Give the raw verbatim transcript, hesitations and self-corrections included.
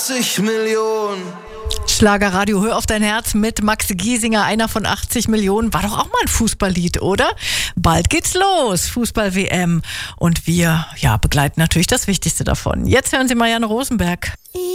achtzig Millionen. Schlagerradio, hör auf dein Herz mit Max Giesinger, einer von achtzig Millionen. War doch auch mal ein Fußballlied, oder? Bald geht's los, Fußball-W M. Und wir ja, begleiten natürlich das Wichtigste davon. Jetzt hören Sie Marianne Rosenberg.